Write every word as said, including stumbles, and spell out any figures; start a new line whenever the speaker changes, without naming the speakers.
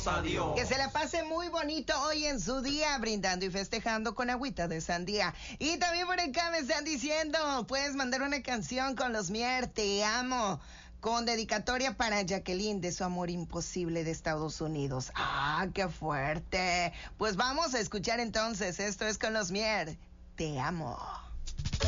Dios.
Que se la pase muy bonito hoy en su día, brindando y festejando con agüita de sandía. Y también por acá me están diciendo, puedes mandar una canción con los Mier, Te Amo, con dedicatoria para Jacqueline de Su Amor Imposible de Estados Unidos. ¡Ah, qué fuerte! Pues vamos a escuchar entonces, esto es con los Mier, Te Amo.